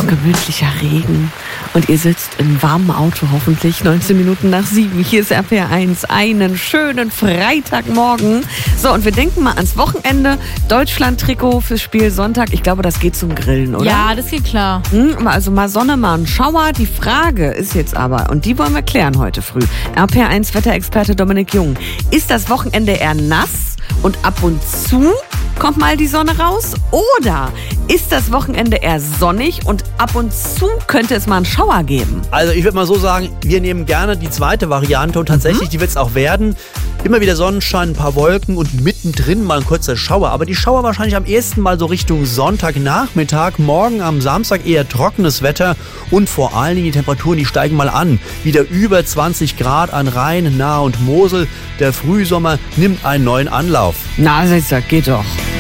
gemütlicher Regen und ihr sitzt im warmen Auto hoffentlich 19 Minuten nach 7. Hier ist RPR1, einen schönen Freitagmorgen. So, und wir denken mal ans Wochenende. Deutschland-Trikot fürs Spiel Sonntag. Ich glaube, das geht zum Grillen, oder? Ja, das geht klar. Also mal Sonne, mal ein Schauer. Die Frage ist jetzt aber, und die wollen wir klären heute früh. RPR1 Wetterexperte Dominik Jung. Ist das Wochenende eher nass und ab und zu kommt mal die Sonne raus? Oder ist das Wochenende eher sonnig und ab und zu könnte es mal einen Schauer geben? Also ich würde mal so sagen, wir nehmen gerne die zweite Variante und tatsächlich, die wird es auch werden. Immer wieder Sonnenschein, ein paar Wolken und mittendrin mal ein kurzer Schauer. Aber die Schauer wahrscheinlich am ehesten mal so Richtung Sonntagnachmittag. Morgen am Samstag eher trockenes Wetter und vor allen Dingen die Temperaturen, die steigen mal an. Wieder über 20 Grad an Rhein, Nahe und Mosel. Der Frühsommer nimmt einen neuen Anlauf. Na, das geht doch.